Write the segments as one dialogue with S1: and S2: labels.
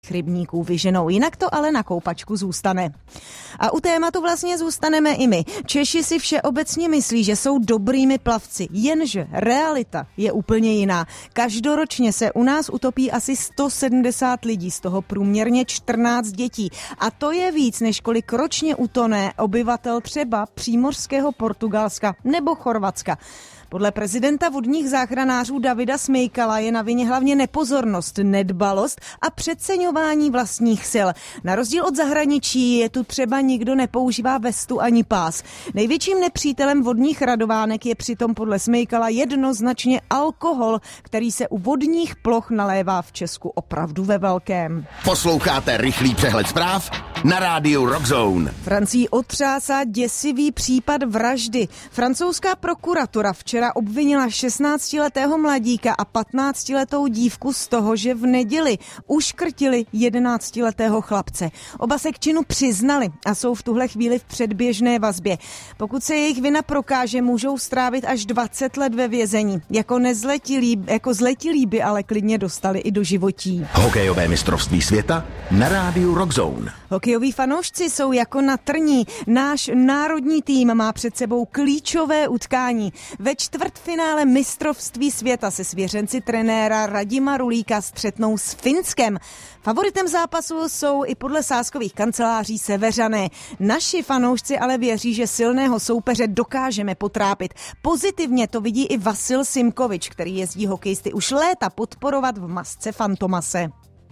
S1: rybníků vyženou, jinak to ale na koupačku zůstane. A u tématu vlastně zůstaneme i my. Češi si všeobecně myslí, že jsou dobrými plavci, jenže realita je úplně jiná. Každoročně se u nás utopí asi 170 lidí, z toho průměrně 14 dětí. A to je víc, než kolik ročně utone obyvatel třeba přímořského Portugalska nebo Chorvatska. Podle prezidenta vodních záchranářů Davida Smejkala je na vině hlavně nepozornost, nedbalost a přeceňování vlastních sil. Na rozdíl od zahraničí je tu třeba nikdo nepoužívá vestu ani pás. Největším nepřítelem vodních radovánek je přitom podle Smejkala jednoznačně alkohol, který se u vodních ploch nalévá v Česku opravdu ve velkém.
S2: Posloucháte rychlý přehled zpráv na rádiu Rockzone.
S1: Francii otřásá děsivý případ vraždy. Francouzská prokuratura včera obvinila 16letého mladíka a 15letou dívku z toho, že v neděli uškrtili 11letého chlapce. Oba se k činu přiznali a jsou v tuhle chvíli v předběžné vazbě. Pokud se jejich vina prokáže, můžou strávit až 20 let ve vězení. Jako zletilí by ale klidně dostali i do životí.
S2: Hokejové mistrovství světa na rádiu Rockzone.
S1: Hokejoví fanoušci jsou jako na trní. Náš národní tým má před sebou klíčové utkání. Ve čtvrtfinále mistrovství světa se svěřenci trenéra Radima Rulíka střetnou s Finskem. Favoritem zápasu jsou i podle sázkových kanceláří Seveřané. Naši fanoušci ale věří, že silného soupeře dokážeme potrápit. Pozitivně to vidí i Vasil Simkovič, který jezdí hokejisty už léta podporovat v masce Fantomase.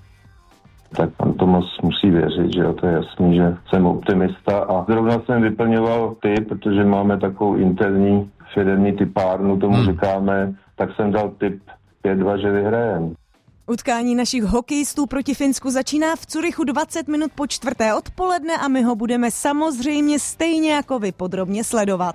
S3: Tak pan Tomas musí věřit, že jo, to je jasný, že jsem optimista a zrovna jsem vyplňoval protože máme takovou interní firemní typárnu, tomu říkáme, tak jsem dal tip 5-2, že vyhrajem.
S1: Utkání našich hokejistů proti Finsku začíná v Curychu 20 minut po 4. odpoledne a my ho budeme samozřejmě stejně jako vy podrobně sledovat.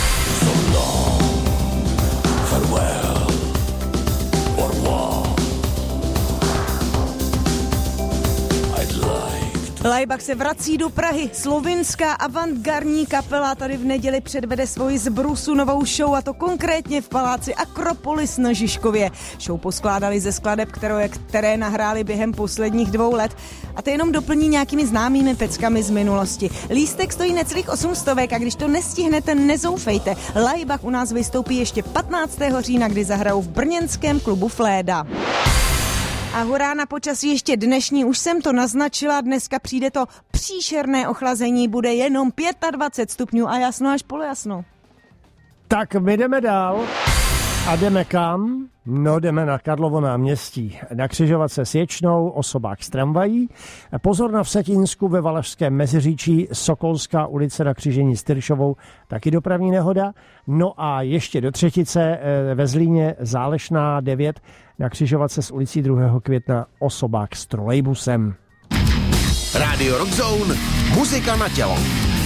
S1: Laibach se vrací do Prahy. Slovinská avantgardní kapela tady v neděli předvede svoji z brusu novou show, a to konkrétně v paláci Akropolis na Žižkově. Show poskládali ze skladeb, které nahráli během posledních 2 let, a ty jenom doplní nějakými známými peckami z minulosti. Lístek stojí necelých 800 a když to nestihnete, nezoufejte. Laibach u nás vystoupí ještě 15. října, kdy zahrajou v brněnském klubu Fléda. A hurá na počasí ještě dnešní, už jsem to naznačila, dneska přijde to příšerné ochlazení, bude jenom 25 stupňů a jasno až polojasno.
S4: Tak my jdeme dál a jdeme kam? No, jdeme na Karlovo náměstí. Na křižovatce s Ječnou, osobák s tramvají. Pozor na Vsetínsku ve Valašském Meziříčí, Sokolská ulice na křížení s Tyršovou, taky dopravní nehoda. No a ještě do Třetice ve Zlíně Zálešná 9 na křižovatce s ulicí 2. května, osobák s trolejbusem.
S2: Rádio Rockzone, muzika na tělo.